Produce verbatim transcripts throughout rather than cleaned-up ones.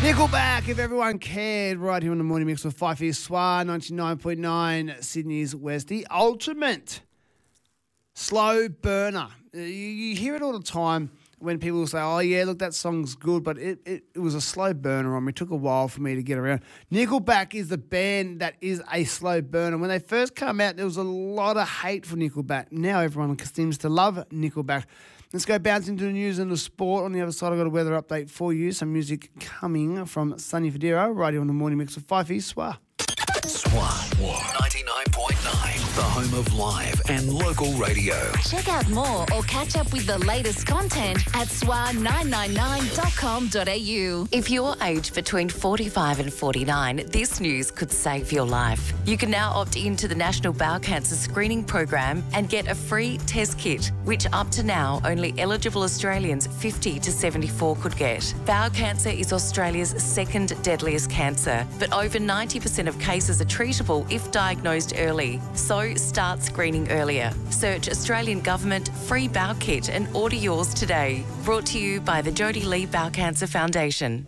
Nickelback, If Everyone Cared, right here on the Morning Mix with Fifey Swar, ninety-nine point nine Sydney's West. The ultimate slow burner. You, you hear it all the time when people say, oh, yeah, look, that song's good, but it, it, it was a slow burner on me. It took a while for me to get around. Nickelback is the band that is a slow burner. When they first came out, there was a lot of hate for Nickelback. Now everyone seems to love Nickelback. Let's go bounce into the news and the sport. On the other side, I've got a weather update for you. Some music coming from Sonny Fodera, right here on the Morning Mix with Fifey Swar. Swar ninety-nine point nine, the home of live and local radio. Check out more or catch up with the latest content at swar nine nine nine dot com dot a u. If you're aged between forty-five and forty-nine, this news could save your life. You can now opt into the National Bowel Cancer Screening Program and get a free test kit, which up to now only eligible Australians fifty to seventy-four could get. Bowel cancer is Australia's second deadliest cancer, but over ninety percent of cases are treatable if diagnosed early. So start screening earlier. Search Australian Government Free Bowel Kit and order yours today. Brought to you by the Jodie Lee Bowel Cancer Foundation.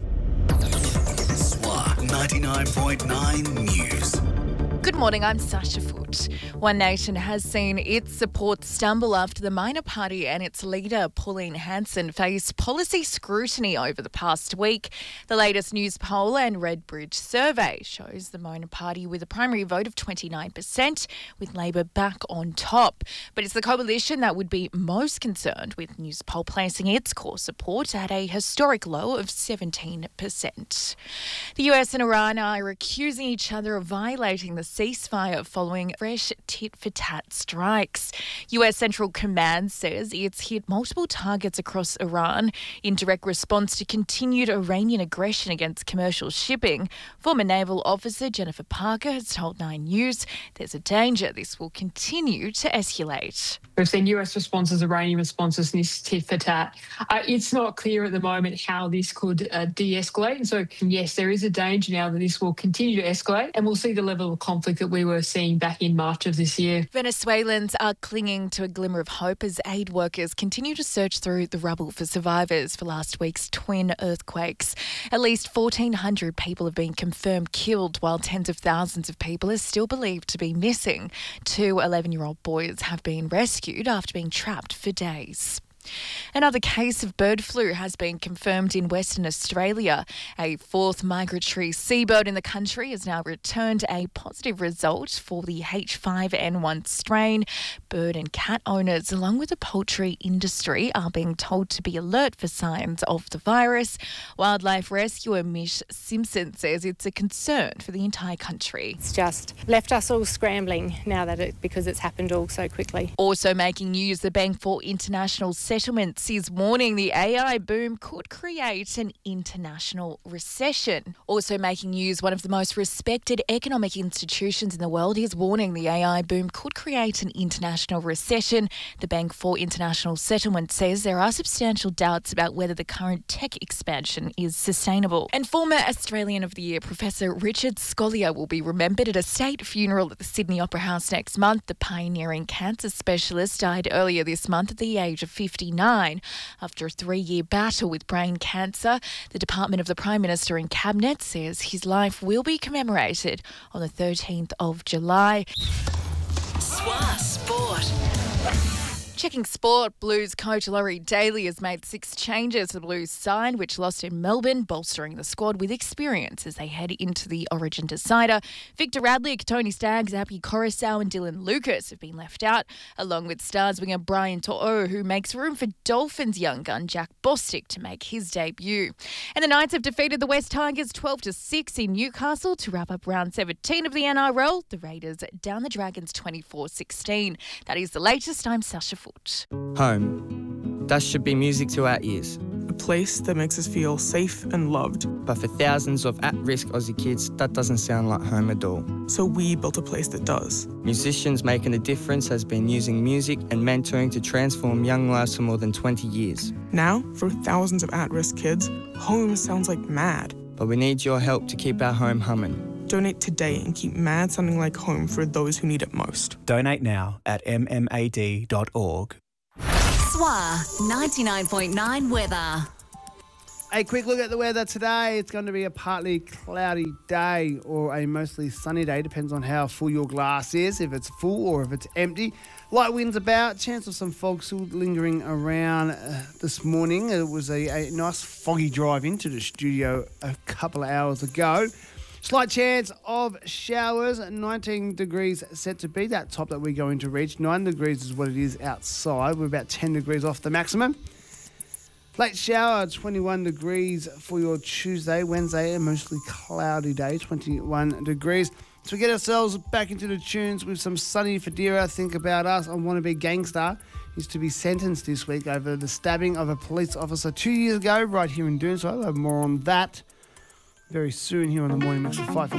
Swar ninety-nine point nine News. Good morning, I'm Sasha Foote. One Nation has seen its support stumble after the minor party and its leader, Pauline Hanson, faced policy scrutiny over the past week. The latest news poll and Redbridge survey shows the minor party with a primary vote of twenty-nine percent, with Labor back on top. But it's the coalition that would be most concerned, with news poll placing its core support at a historic low of seventeen percent. The U S and Iran are accusing each other of violating the ceasefire following fresh tit-for-tat strikes. U S Central Command says it's hit multiple targets across Iran in direct response to continued Iranian aggression against commercial shipping. Former naval officer Jennifer Parker has told Nine News there's a danger this will continue to escalate. We've seen U S responses, Iranian responses, and this tit-for-tat. Uh, it's not clear at the moment how this could uh, de-escalate. And so, yes, there is a danger now that this will continue to escalate, and we'll see the level of conflict that we were seeing back in March of this year. Venezuelans are clinging to a glimmer of hope as aid workers continue to search through the rubble for survivors for last week's twin earthquakes. At least fourteen hundred people have been confirmed killed, while tens of thousands of people are still believed to be missing. Two eleven-year-old boys have been rescued after being trapped for days. Another case of bird flu has been confirmed in Western Australia. A fourth migratory seabird in the country has now returned a positive result for the H five N one strain. Bird and cat owners, along with the poultry industry, are being told to be alert for signs of the virus. Wildlife rescuer Mish Simpson says it's a concern for the entire country. It's just left us all scrambling now that it because it's happened all so quickly. Also making news, the Bank for International Settlements is warning the A I boom could create an international recession. Also making news, one of the most respected economic institutions in the world is warning the A I boom could create an international recession. The Bank for International Settlements says there are substantial doubts about whether the current tech expansion is sustainable. And former Australian of the Year Professor Richard Scolyer will be remembered at a state funeral at the Sydney Opera House next month. The pioneering cancer specialist died earlier this month at the age of fifty-nine after a three-year battle with brain cancer. The Department of the Prime Minister and Cabinet says his life will be commemorated on the thirteenth of July. Swar Sport. Checking sport, Blues coach Laurie Daly has made six changes to the Blues side, which lost in Melbourne, bolstering the squad with experience as they head into the Origin decider. Victor Radley, Tony Staggs, Api Coruscant and Dylan Lucas have been left out, along with Stars winger Brian To'o, who makes room for Dolphins young gun Jack Bostic to make his debut. And the Knights have defeated the West Tigers twelve to six in Newcastle to wrap up round seventeen of the N R L. The Raiders down the Dragons twenty-four sixteen. That is the latest. I'm Sasha Foote. Home. That should be music to our ears. A place that makes us feel safe and loved. But for thousands of at-risk Aussie kids, that doesn't sound like home at all. So we built a place that does. Musicians Making a Difference has been using music and mentoring to transform young lives for more than twenty years. Now, for thousands of at-risk kids, home sounds like mad. But we need your help to keep our home humming. Donate today and keep mad sounding like home for those who need it most. Donate now at m m a d dot org. Swar ninety-nine point nine weather. A quick look at the weather today. It's going to be a partly cloudy day or a mostly sunny day. Depends on how full your glass is, if it's full or if it's empty. Light winds about. Chance of some fog still lingering around uh, this morning. It was a, a nice foggy drive into the studio a couple of hours ago. Slight chance of showers. nineteen degrees set to be that top that we're going to reach. nine degrees is what it is outside. We're about ten degrees off the maximum. Late shower, twenty-one degrees for your Tuesday. Wednesday, a mostly cloudy day, twenty-one degrees. So we get ourselves back into the tunes with some Sonny Fodera, Think About Us, on Wanna Be Gangster. He's to be sentenced this week over the stabbing of a police officer two years ago, right here in Doonside. We'll have more on that very soon here on the Morning Mix with Five.